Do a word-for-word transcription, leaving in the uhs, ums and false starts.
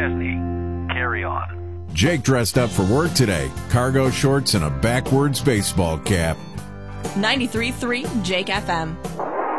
Chesney. Carry on. Jake dressed up for work today. Cargo shorts and a backwards baseball cap. ninety-three point three Jake F M.